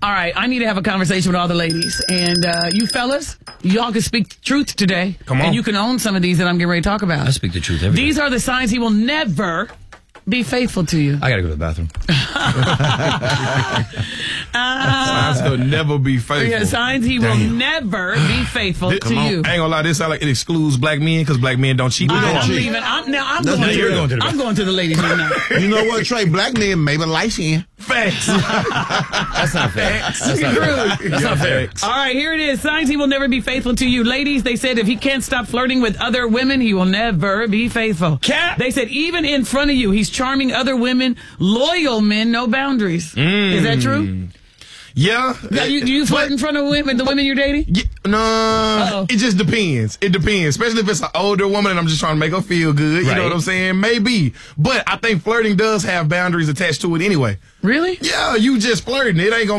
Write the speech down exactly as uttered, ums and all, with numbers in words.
All right, I need to have a conversation with all the ladies. And uh, you fellas, y'all can speak truth today. Come on. And you can own some of these that I'm getting ready to talk about. I speak the truth every These day. are the signs he will never be faithful to you. I gotta go to the bathroom. Signs he'll never be faithful. Yeah, signs he Damn. will never be faithful This- to come on. you. I ain't gonna lie, this sound like it excludes black men because black men don't cheat. We All right, don't I'm cheat. leaving. I'm, now I'm That's going, what to, you're going to the I'm going to the ladies room now. You know what, Trey? Black men maybe light skin. Facts. That's not fair. That's not fair. That's not fair. All right, here it is. Signs he will never be faithful to you. Ladies, they said if he can't stop flirting with other women, he will never be faithful. Cat. They said even in front of you, he's charming other women, loyal men, no boundaries. Is that true? Yeah. Now, you, do you flirt in front of women, the women you're dating? Yeah, no, Uh-oh. it just depends. It depends, especially if it's an older woman and I'm just trying to make her feel good. You Right. know what I'm saying? Maybe, but I think flirting does have boundaries attached to it anyway. Really? Yeah, you just flirting. It ain't gonna